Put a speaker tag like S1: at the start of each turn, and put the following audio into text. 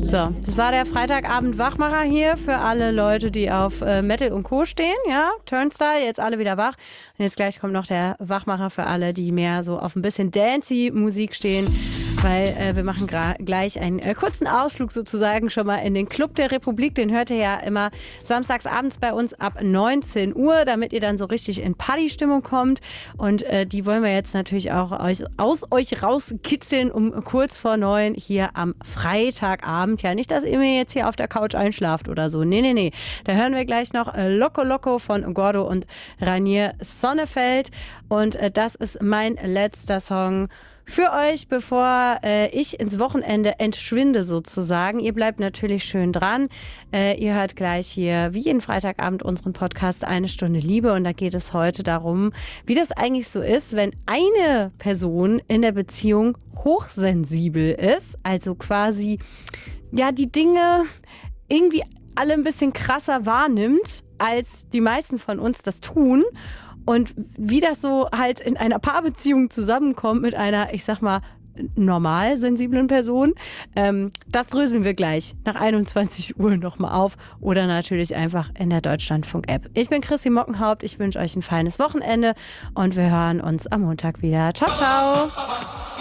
S1: So, das war der Freitagabend-Wachmacher hier für alle Leute, die auf Metal und Co. stehen. Ja, Turnstile, jetzt alle wieder wach. Und jetzt gleich kommt noch der Wachmacher für alle, die mehr so auf ein bisschen dancey Musik stehen. Weil wir machen gleich einen kurzen Ausflug sozusagen schon mal in den Club der Republik. Den hört ihr ja immer samstags abends bei uns ab 19 Uhr, damit ihr dann so richtig in Partystimmung kommt. Und die wollen wir jetzt natürlich auch aus euch rauskitzeln um kurz vor 9 hier am Freitagabend. Ja, nicht, dass ihr mir jetzt hier auf der Couch einschlaft oder so. Nee. Da hören wir gleich noch Loco Loco von Gordo und Rainier Sonnefeld. Und das ist mein letzter Song für euch, bevor ich ins Wochenende entschwinde sozusagen. Ihr bleibt natürlich schön dran. Ihr hört gleich hier, wie jeden Freitagabend, unseren Podcast Eine Stunde Liebe. Und da geht es heute darum, wie das eigentlich so ist, wenn eine Person in der Beziehung hochsensibel ist. Also quasi, ja, die Dinge irgendwie alle ein bisschen krasser wahrnimmt, als die meisten von uns das tun. Und wie das so halt in einer Paarbeziehung zusammenkommt mit einer, ich sag mal, normal sensiblen Person, das dröseln wir gleich nach 21 Uhr nochmal auf oder natürlich einfach in der Deutschlandfunk-App. Ich bin Chrissy Mockenhaupt, ich wünsche euch ein feines Wochenende und wir hören uns am Montag wieder. Ciao, ciao!